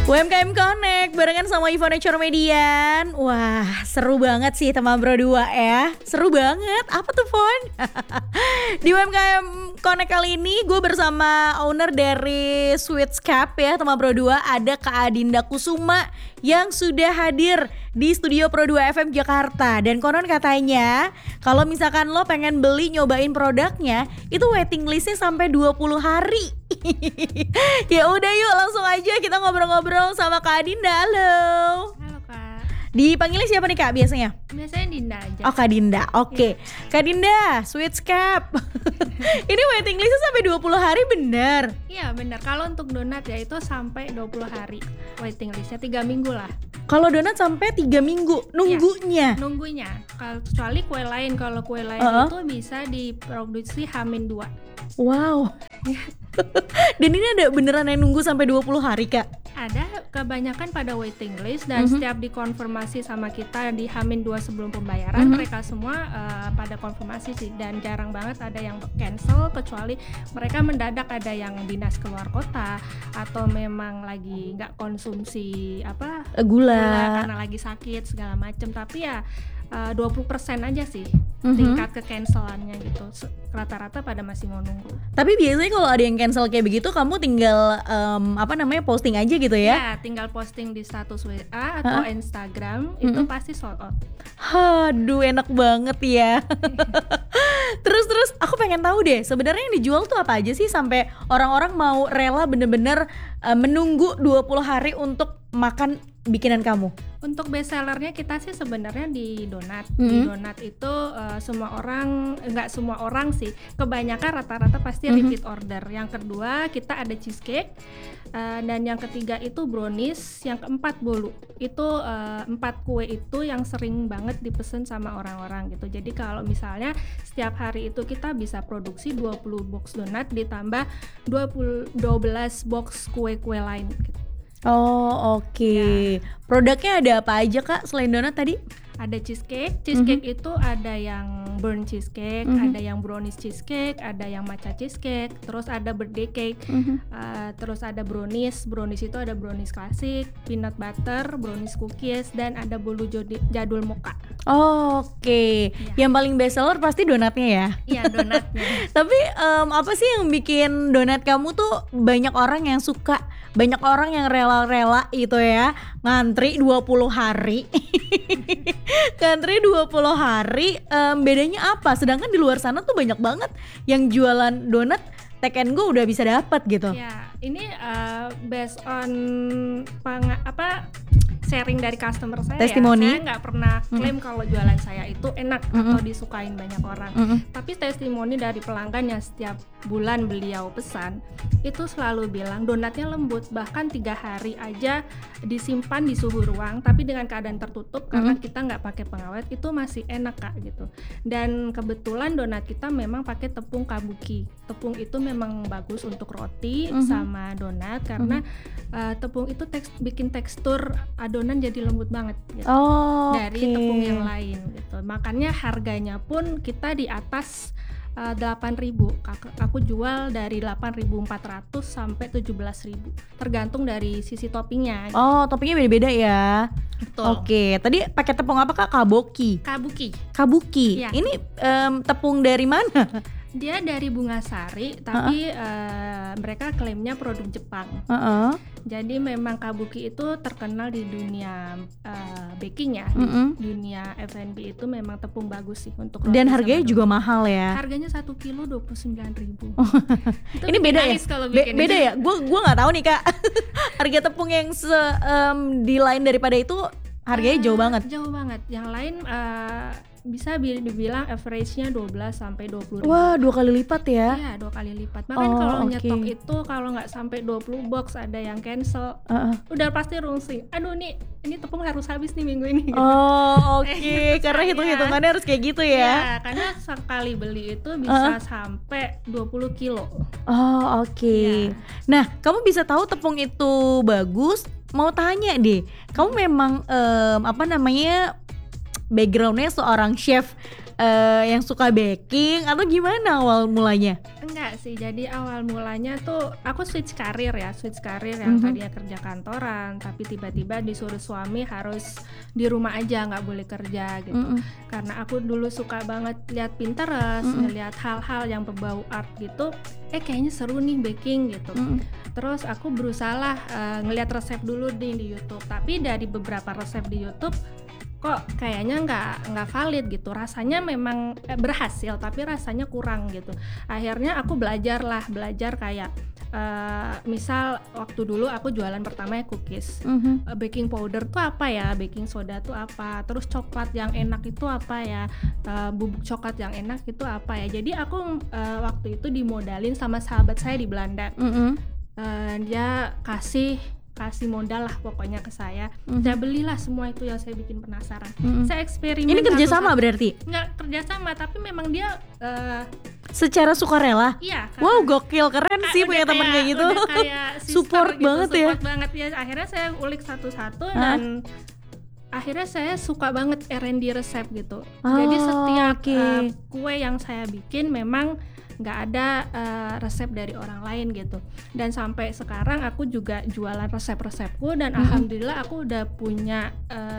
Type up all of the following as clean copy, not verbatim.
UMKM Connect barengan sama Ivone Cormedian. Wah, seru banget sih teman bro 2 ya. Seru banget. Apa tuh, Fon? Di UMKM Connect kali ini gue bersama owner dari Sweetscape ya, teman bro 2. Ada Kak Adinda Kusuma yang sudah hadir di studio Pro 2 FM Jakarta. Dan konon katanya kalau misalkan lo pengen beli nyobain produknya, itu waiting listnya sampai 20 hari. Ya udah yuk langsung aja kita ngobrol-ngobrol sama Kak Adinda. Halo. Halo Kak. Dipanggilnya siapa nih Kak biasanya? Biasanya Dinda aja. Oh Kak Dinda, oke. Kak Dinda, Sweetscape. Ini waiting listnya sampai 20 hari bener? Iya benar. Kalau untuk donat ya itu sampai 20 hari waiting listnya, 3 minggu lah. Kalau donat sampai 3 minggu nunggunya? Ya, nunggunya. Kecuali kue lain. Kalau kue lain itu bisa diproduksi H-2. Wow. Dan ini ada beneran yang nunggu sampai 20 hari Kak? Ada, kebanyakan pada waiting list dan setiap dikonfirmasi sama kita di H-2 sebelum pembayaran, mereka semua pada konfirmasi sih, dan jarang banget ada yang cancel kecuali mereka mendadak ada yang dinas keluar kota atau memang lagi nggak konsumsi gula karena lagi sakit segala macam. Tapi ya 20% aja sih tingkat ke-cancelannya gitu. Rata-rata pada masih mau nunggu. Tapi biasanya kalau ada yang cancel kayak begitu, kamu tinggal posting aja gitu ya? Ya, tinggal posting di status WA atau Instagram, itu pasti sold out. Aduh, enak banget ya. Terus aku pengen tahu deh, sebenarnya yang dijual tuh apa aja sih sampai orang-orang mau rela bener-bener menunggu 20 hari untuk makan bikinan kamu? Untuk best sellernya kita sih sebenarnya di donat. Di donat itu nggak semua orang sih, kebanyakan rata-rata pasti repeat order. Yang kedua kita ada cheesecake, dan yang ketiga itu brownies, yang keempat bolu. Itu 4 kue itu yang sering banget dipesan sama orang-orang gitu. Jadi kalau misalnya setiap hari itu kita bisa produksi 20 box donat ditambah 12 box kue-kue lain gitu. Oh oke. Ya. Produknya ada apa aja Kak selain donat tadi? Ada cheesecake itu ada yang burnt cheesecake, ada yang brownies cheesecake, ada yang matcha cheesecake, terus ada birthday cake, terus ada brownies itu ada brownies klasik, peanut butter, brownies cookies, dan ada bolu jadul mocha. Oh, oke. Ya. Yang paling best seller pasti donatnya ya? Iya, donatnya. Tapi apa sih yang bikin donat kamu tuh banyak orang yang suka, banyak orang yang rela-rela gitu ya, ngantri 20 hari. Ngantri 20 hari, bedanya apa? Sedangkan di luar sana tuh banyak banget yang jualan donat take and go udah bisa dapat gitu. Ya, ini based on sharing dari customer saya. Testimoni. Ya, saya nggak pernah klaim kalau jualan saya itu enak atau disukain banyak orang. Tapi testimoni dari pelanggan yang setiap bulan beliau pesan itu selalu bilang donatnya lembut, bahkan 3 hari aja disimpan di suhu ruang tapi dengan keadaan tertutup karena kita nggak pakai pengawet, itu masih enak Kak gitu. Dan kebetulan donat kita memang pakai tepung kabuki. Tepung itu memang bagus untuk roti sama donat karena tepung itu bikin tekstur adonan jadi lembut banget gitu. Dari tepung yang lain gitu. Makanya harganya pun kita di atas 8.000. Aku jual dari 8.400 sampai 17.000. Tergantung dari sisi toppingnya. Gitu. Oh, toppingnya beda-beda ya. Betul. Oke, tadi pakai tepung apa Kak? Kabuki. Ya. Ini tepung dari mana? Dia dari Bunga Sari, tapi mereka klaimnya produk Jepang. Jadi memang kabuki itu terkenal di dunia baking ya, di dunia F&B itu memang tepung bagus sih untuk roti. Dan harganya juga mahal ya. Harganya 1 kilo 29.000. Ini beda ya? Beda ya? Gue nggak tahu nih Kak. Harga tepung yang di lain daripada itu harganya jauh banget. Jauh banget. Yang lain bisa dibilang average-nya 12 sampai 20 ribu. Wah, 2 kali lipat ya? Iya, 2 kali lipat. Bahkan kalau nyetok itu kalau nggak sampai 20 box ada yang cancel, udah pasti rungsing. Aduh ini tepung harus habis nih minggu ini. Oh oke. Karena hitung-hitungannya harus kayak gitu ya? Iya, karena sekali beli itu bisa sampai 20 kilo. Oh oke. Nah, kamu bisa tahu tepung itu bagus. Mau tanya deh, kamu memang backgroundnya seorang chef yang suka baking atau gimana awal mulanya? Enggak sih, jadi awal mulanya tuh aku switch karir yang tadinya kerja kantoran, tapi tiba-tiba disuruh suami harus di rumah aja, nggak boleh kerja gitu. Karena aku dulu suka banget lihat Pinterest, ngeliat hal-hal yang berbau art gitu, kayaknya seru nih baking gitu. Terus aku berusaha ngeliat resep dulu nih di YouTube, tapi dari beberapa resep di YouTube kok kayaknya nggak valid gitu, rasanya memang berhasil tapi rasanya kurang gitu. Akhirnya aku belajar kayak misal waktu dulu aku jualan pertama cookies, baking powder tuh apa ya, baking soda tuh apa, terus coklat yang enak itu apa ya, bubuk coklat yang enak itu apa ya. Jadi aku waktu itu dimodalin sama sahabat saya di Belanda. Dia kasih modal lah pokoknya ke saya. Saya belilah semua itu yang saya bikin penasaran. Saya eksperimen. Ini kerjasama berarti? Nggak kerjasama, tapi memang dia secara sukarela? Iya. Wow, gokil, keren sih punya teman kayak gitu. Support gitu, banget ya. Support banget ya. Akhirnya saya ulik satu-satu dan akhirnya saya suka banget R&D resep gitu. Jadi setiap kue yang saya bikin memang nggak ada resep dari orang lain gitu. Dan sampai sekarang aku juga jualan resep-resepku dan alhamdulillah aku udah punya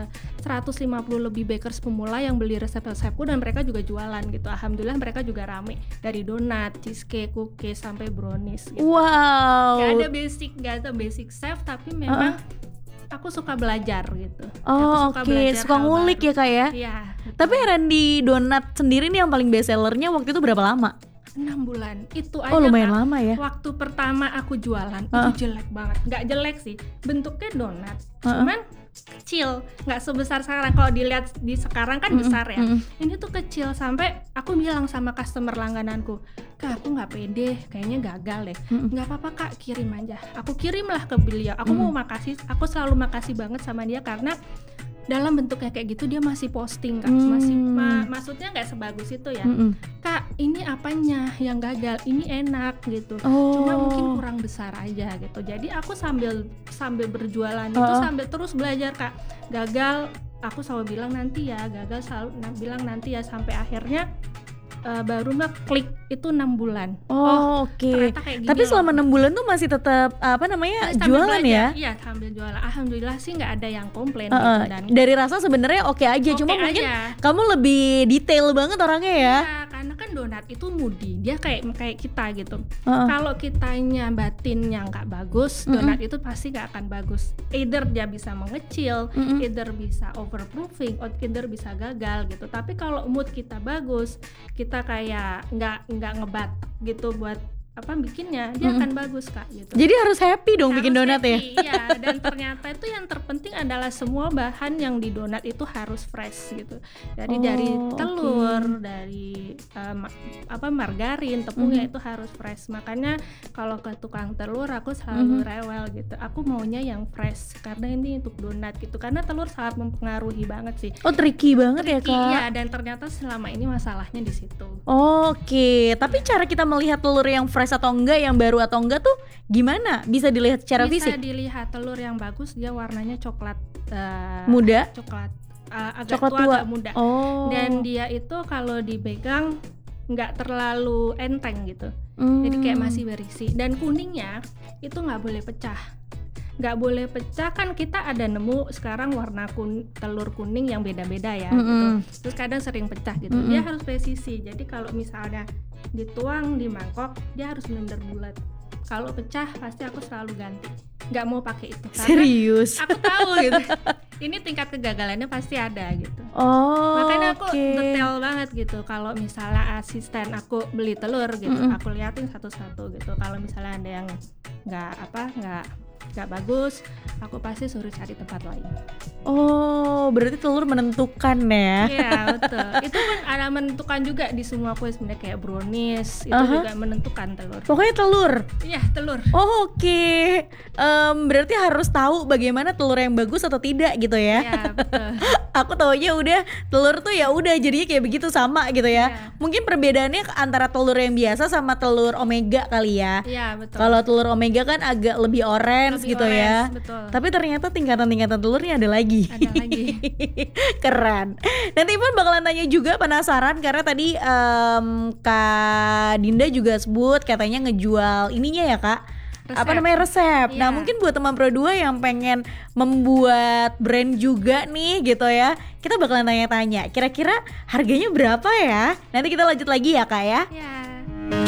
150 lebih bakers pemula yang beli resep-resepku dan mereka juga jualan gitu. Alhamdulillah mereka juga rame, dari donat, cheesecake, cookies sampai brownies gitu. Wow. Gak ada basic chef, tapi memang aku suka belajar gitu. Oh oke, suka ngulik ya Kak ya? Iya. Tapi Randy Donat sendiri nih yang paling best sellernya waktu itu berapa lama? 6 bulan itu aja. Oh lumayan lama ya. Waktu pertama aku jualan itu jelek banget. Nggak jelek sih, bentuknya donat, cuman kecil, nggak sebesar sekarang. Kalau dilihat di sekarang kan besar ya. Ini tuh kecil, sampai aku bilang sama customer langgananku, Kak aku nggak pede, kayaknya gagal deh. Nggak apa-apa Kak, kirim aja. Aku kirimlah ke beliau. Aku mau makasih, aku selalu makasih banget sama dia karena dalam bentuknya kayak gitu dia masih posting Kak, masih maksudnya nggak sebagus itu ya. Kak ini apanya yang gagal, ini enak gitu, cuma mungkin kurang besar aja gitu. Jadi aku sambil berjualan itu sambil terus belajar Kak. Gagal aku selalu bilang nanti ya, gagal selalu bilang nanti ya, sampai akhirnya baru klik itu 6 bulan. Oke. Tapi selama 6 bulan tuh masih tetap jualan belajar, ya? Iya, sambil jualan. Alhamdulillah sih nggak ada yang komplain gitu. Dan dari rasa sebenarnya oke aja, cuma mungkin kamu lebih detail banget orangnya ya. Iya, karena kan donat itu moody, dia kayak kita gitu. Kalau kitanya batinnya nggak bagus, donat itu pasti nggak akan bagus. Either dia bisa mengecil, either bisa overproofing, either bisa gagal gitu. Tapi kalau mood kita bagus, kita kayak nggak ngebat gitu buat bikinnya, dia akan bagus Kak gitu. Jadi harus happy dong bikin donat ya? Iya, dan ternyata itu yang terpenting adalah semua bahan yang di donat itu harus fresh gitu. Jadi dari telur, dari margarin, tepungnya itu harus fresh. Makanya kalau ke tukang telur aku selalu rewel gitu. Aku maunya yang fresh karena ini untuk donat gitu. Karena telur sangat mempengaruhi banget sih. Tricky banget ya Kak? Iya, dan ternyata selama ini masalahnya di situ. Oke, tapi cara kita melihat telur yang fresh atau enggak, yang baru atau enggak tuh gimana? Bisa dilihat secara fisik? Bisa dilihat, telur yang bagus dia warnanya coklat muda? Coklat agak coklat tua, tua, agak muda. Dan dia itu kalau dipegang nggak terlalu enteng gitu. Jadi kayak masih berisi. Dan kuningnya itu nggak boleh pecah. Nggak boleh pecah, kan kita ada nemu sekarang warna telur kuning yang beda-beda ya gitu. Terus kadang sering pecah gitu. Dia harus presisi. Jadi kalau misalnya dituang di mangkok, dia harus benar-benar bulat. Kalau pecah pasti aku selalu ganti. Nggak mau pakai itu. Serius? Aku tahu gitu. Ini tingkat kegagalannya pasti ada gitu. Makanya aku detail banget gitu. Kalau misalnya asisten aku beli telur gitu, aku liatin satu-satu gitu. Kalau misalnya ada yang nggak bagus, aku pasti suruh cari tempat lain. Berarti telur menentukan ya? Iya betul. Itu pun ada menentukan juga di semua kue sebenarnya, kayak brownies itu juga menentukan telur. Pokoknya telur? Iya telur. Oke. Berarti harus tahu bagaimana telur yang bagus atau tidak gitu ya? Iya betul. Aku taunya udah telur tuh ya udah jadinya kayak begitu sama gitu ya. Mungkin perbedaannya antara telur yang biasa sama telur omega kali ya? Iya betul. Kalau telur omega kan agak lebih orange, Lebih gitu ya. orange, betul. Tapi ternyata tingkatan-tingkatan telurnya ada lagi. Ada lagi. Keren. Nanti Ipon bakalan tanya juga, penasaran karena tadi Kak Dinda juga sebut katanya ngejual ininya ya Kak. Apa namanya, resep. Nah Iya. mungkin buat teman Pro 2 yang pengen membuat brand juga nih gitu ya, kita bakalan tanya-tanya kira-kira harganya berapa ya. Nanti kita lanjut lagi ya Kak ya. Ya.